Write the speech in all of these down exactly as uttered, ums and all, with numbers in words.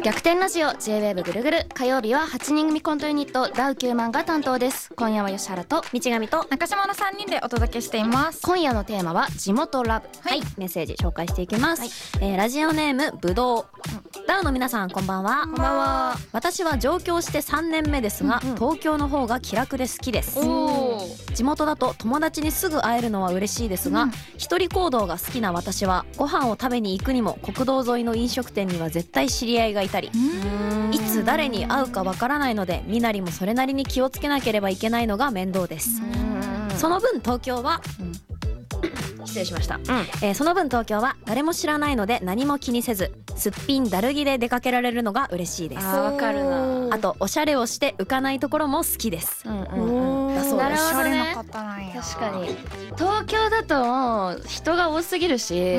逆転ラジオ ジェイウェーブ ぐるぐる、火曜日ははちにん組コントユニットダウきゅうまんが担当です。今夜は吉原と道上と中島のさんにんでお届けしています。 今夜のテーマは地元ラブ。 はい、メッセージ紹介していきます、はい。えー、ラジオネームぶどう、うん、ダウの皆さんこんばんは。 こんばんは。 私は上京してさんねんめですが、うんうん、東京の方が気楽で好きです。お地元だと友達にすぐ会えるのは嬉しいですが、うん、一人行動が好きな私はご飯を食べに行くにも国道沿いの飲食店には絶対知り合いがいたり、いつ誰に会うかわからないので身なりもそれなりに気をつけなければいけないのが面倒です。その分東京は、うん失礼しました、うんえー、その分東京は誰も知らないので何も気にせずすっぴんだるぎで出かけられるのが嬉しいです。 あーわかるな。 あとおしゃれをして浮かないところも好きです、うんうんうん、だそうです。 おしゃれな方なんや。 確かに東京だともう人が多すぎるし、うん、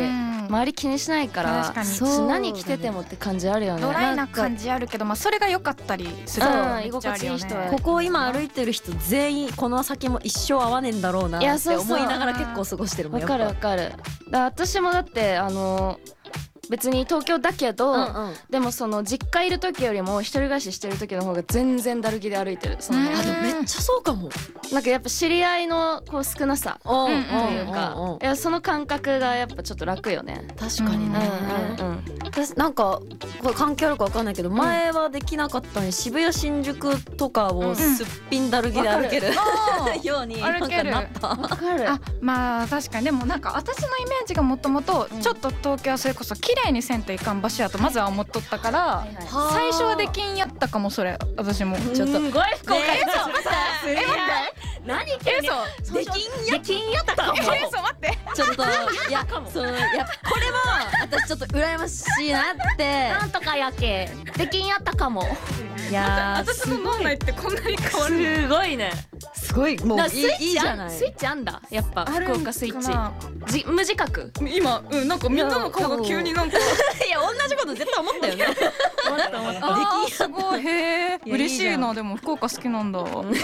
周り気にしないから確かにそう何着ててもって感じあるよね。 ドライな感じあるけど、まあ、それが良かったりする、 うん、居心地いい人はここ今歩いてる人全員この先も一生会わねえんだろうなって思いながら結構過ごしてるもん。 わかるわかる。だ私もだってあの別に東京だけど、うんうん、でもその実家いる時よりも一人暮らししてる時の方が全然だるぎで歩いてる。そのあでもめっちゃそうかも。 なんかやっぱ知り合いのこう少なさというか、いやその感覚がやっぱちょっと楽よね。 確かにね、うんうんうん、私なんかこれ関係あるか分かんないけど、前はできなかったのに渋谷新宿とかをすっぴんだるぎで歩ける、うん、ようになんかなった。 わかる。 あまあ確かにでもなんか私のイメージがもともとちょっと東京はそれこそ綺麗にせんといかん場所やとまずは思っとったから、はいはいはい、最初はできんやったかも。それ私もちょっとすごい福岡です。 え何言ってるの。 できんやできんやったかも。 えそう待ってちょっといやそういやこれも私ちょっと羨ましいなってなんとかやけできんやったかも。 いや私の脳内ってこんなに変わる。 すごいね。 すごいもういいじゃない。 スイッチあんだやっぱ福岡スイッチじ無自覚今、うん、なんかみんなの顔が急になんかいや同じこと絶対思ったよね。 思った思った。 あーすごいへえ嬉しいな。でも福岡好きなんだ。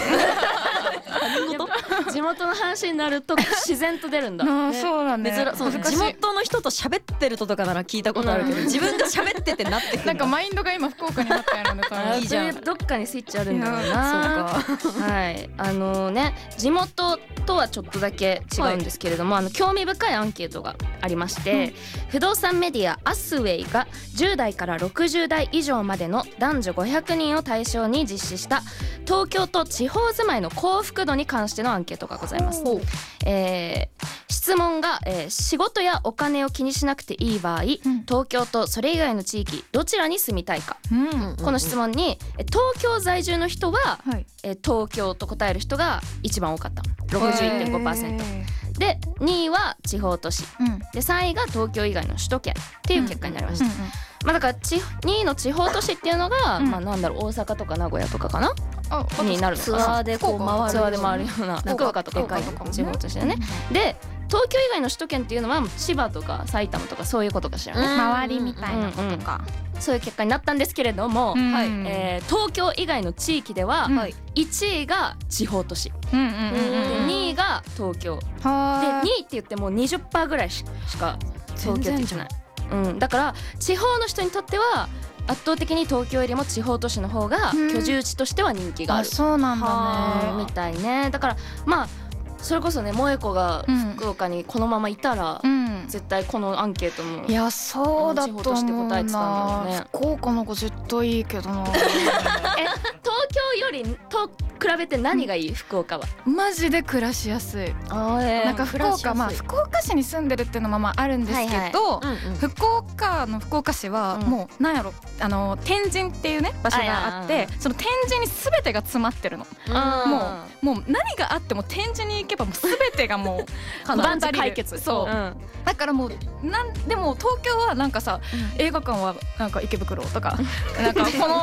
地元の話になると自然と出るんだ。 ね、そうだね。 そう地元の人と喋ってるととかなら聞いたことあるけど、うん、自分が喋っててなってくる。 なんかマインドが今福岡になったやろね。 いいじゃん。どっかにスイッチあるんだろうな。そうか。はいあのね地元とはちょっとだけ違うんですけれども、はい、あの興味深いアンケートがありまして、うん、不動産メディアアスウェイがじゅう代からろくじゅう代以上までの男女ごひゃくにんを対象に実施した東京と地方住まいの幸福度に関してのアンケートがございます。えー、質問が、えー、仕事やお金を気にしなくていい場合、うん、東京とそれ以外の地域どちらに住みたいか、うん、この質問に東京在住の人は、はいえー、東京と答える人が一番多かった。 ろくじゅういってんごパーセント でにいは地方都市、うん、でさんいが東京以外の首都圏っていう結果になりました、うんうんうんまあ、だからにいの地方都市っていうのが、うんまあ、なんだろう大阪とか名古屋とかかなになるのかな。 ツアーでこう回るツアーで回るような福岡とかでかい地方都市だね、うん、で東京以外の首都圏っていうのは千葉とか埼玉とかそういうことかしらね。 周りみたいなことか、 うんうん、そういう結果になったんですけれども、うんはいえー、東京以外の地域では、うん、いちいが地方都市、うんうんうんうん、でにいが東京でにいって言っても にじゅっパーセント ぐらいしか東京って言ってない、うん、だから地方の人にとっては圧倒的に東京よりも地方都市の方が居住地としては人気がある、 うん、あそうなんだねみたいね。だからまあそれこそね萌子が福岡にこのままいたら、うん、絶対このアンケートもいやそうだと思うな。地方として答えてたんだろうね。福岡の子絶対いいけどなえ東京よりと比べて何がいい、うん、福岡はマジで暮らしやすい。あ、えー、なんか福岡、まあ、福岡市に住んでるっていうのもまああるんですけど、はいはいうんうん、福岡の福岡市はもうなんやろあの天神っていうね場所があってその天神に全てが詰まってるの。もう、もう何があっても天神に行けばもう全てがもう万事解決。 そう、うん、だからもうなんでも東京はなんかさ、うん、映画館はなんか池袋とかなんかこの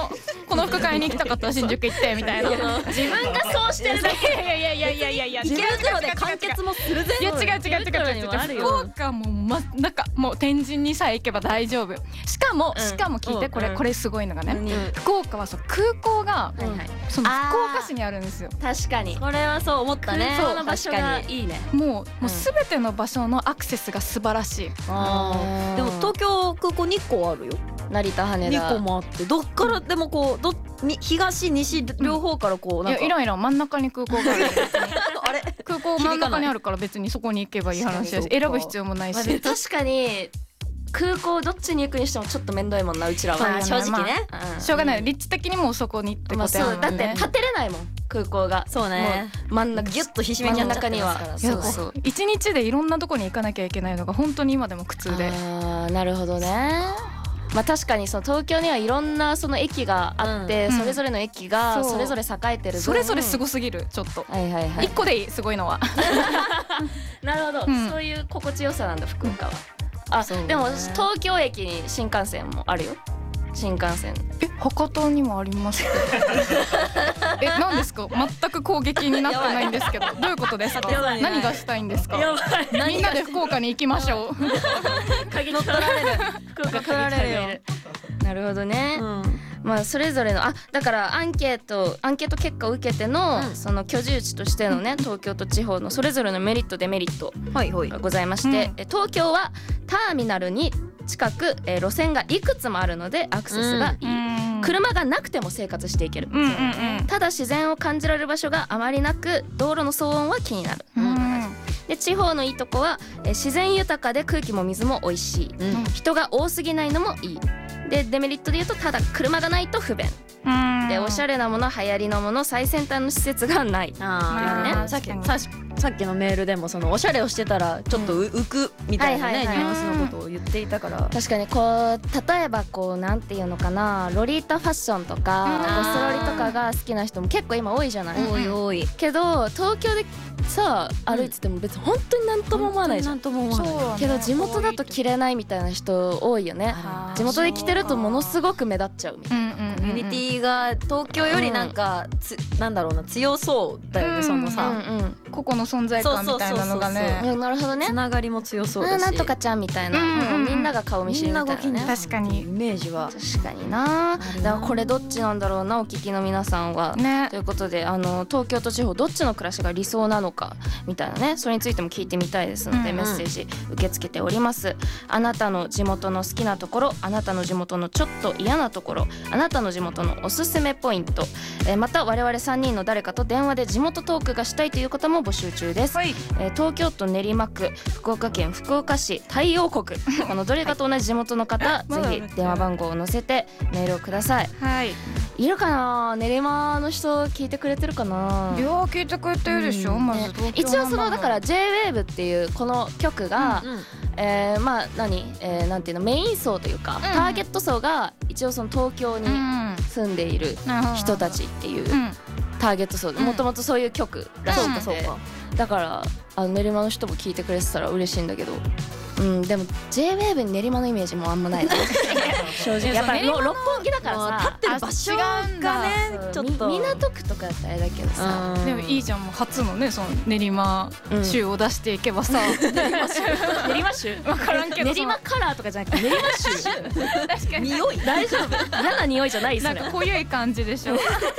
この服買いに行きたかったら新宿行ってみたいな。 自分がそうしてるだけ。 いやいやいやいやいやいや、 池袋で完結もするぜ。 いや違う違う違う違う違う、福岡もまなんかもう天神にさえ行けば大丈夫。しかもしかも聞いて、これこれすごいのがね、福岡はそう空港がその福岡市にあるんですよ。 確かにそれはそう思ったね。 空港の場所がいいね。 もうもうすべての場所のアクセスが素晴らしい。 あでも東京空港にこあるよ。 成田羽田にこもあって、どっからでもこうど東西両方からこうなんか、 いやいらんいらん、真ん中に空港がある。 あれ空港真ん中にあるから別にそこに行けばいい話だし、選ぶ必要もないし。 確かに空港どっちに行くにしてもちょっと面倒いもんな、うちらは。 正直ね、 しょうがない。立地的にもそこにってことやもんね。 だって立てれないもん空港が。 そうね、 真ん中ギュッとひしめになっちゃってますから。 そうそう、一日でいろんなとこに行かなきゃいけないのが本当に今でも苦痛で。 ああなるほどね。まあ確かにその東京にはいろんなその駅があって、うん、それぞれの駅がそれぞれ栄えてる分、 それぞれすごすぎる。ちょっとはいはいはい、 一個でいい、すごいのは。 なるほど、うん、そういう心地よさなんだ福岡は。あ、ね、でも東京駅に新幹線もあるよ。新幹線え博多にもありますけどえ何ですか、全く攻撃になってないんですけど、どういうことですか。何がしたいんですか。みんなで福岡に行きましょう。 鍵取られる、福岡取られるよ。なるほどね、うん、まあそれぞれのあだからアンケートアンケート結果を受けての、うん、その居住地としてのね東京と地方のそれぞれのメリットデメリットがございまして、はいはい、東京はターミナルに近く、えー、路線がいくつもあるのでアクセスがいい、うん、車がなくても生活していける、うんうんうん、ただ自然を感じられる場所があまりなく道路の騒音は気になる、うん、で地方のいいとこは、えー、自然豊かで空気も水も美味しい、うん、人が多すぎないのもいいでデメリットで言うとただ車がないと不便でおしゃれなもの流行りのもの最先端の施設がないっていうね。 さっきさっきのメールでもそのおしゃれをしてたらちょっと浮くみたいなねニュアンスのことを言っていたから、 確かにこう例えばこうなんていうのかなロリータファッションとかゴスロリとかが好きな人も結構今多いじゃない。 多い多いけど東京でさ歩いてても別に本当になんとも思わないじゃん。けど地元だと着れないみたいな人多いよね。地元で着てるとものすごく目立っちゃうみたいな。 コミュニティが東京よりなんかつなんだろうな強そうだよね、そのさ個々の存在感みたいなのがね。 なるほどね。 つながりも強そうだし、 なんとかちゃんみたいなみんなが顔見知りみたいなね。 確かにイメージは確かにな。だからこれどっちなんだろうなお聞きの皆さんは。ということであの東京と地方どっちの暮らしが理想なのかみたいなね、それについても聞いてみたいですのでメッセージ受け付けております。あなたの地元の好きなところ、あなたの地元のちょっと嫌なところ、あなたの地元のおすすめポイント、えー、また我々さんにんの誰かと電話で地元トークがしたいという方も募集中です、はい。えー、東京都練馬区、福岡県福岡市、太陽国このどれかと同じ地元の方、はい、ぜひ電話番号を載せてメールをください。はい。いるかな、練馬の人聞いてくれてるかな。 いや聞いてくれてるでしょ、うん、まず東京、 一応そのだから ジェイウェーブ っていうこの曲が、うんうん、えー、まあ何、えー、なんていうのメイン層というか、うん、ターゲット層が一応その東京に住んでいる人たちっていうターゲット層でもともとそういう曲らしくて、だからあの練馬の人も聞いてくれてたら嬉しいんだけど、うん、でも ジェイウェーブ に練馬のイメージもあんまないな正直やっぱり六本木だからさ、 立ってる場所がねちょっと港区とかだったらあれだけどさ、 でもいいじゃん、もう初のねその練馬州を出していけばさ、 練馬州分からんけど練馬カラーとかじゃなくて練馬州確かに匂い大丈夫嫌な匂いじゃないそれ、 なんか濃ゆい感じでしょ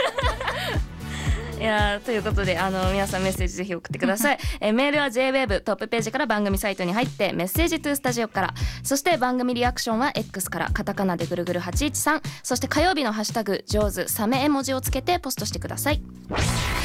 いやということであの皆さんメッセージぜひ送ってくださいえメールは ジェイウェーブ トップページから番組サイトに入ってメッセージトゥースタジオから、そして番組リアクションは X からカタカナでぐるぐるはちいちさん、そして火曜日のハッシュタグ上手サメ絵文字をつけてポストしてください。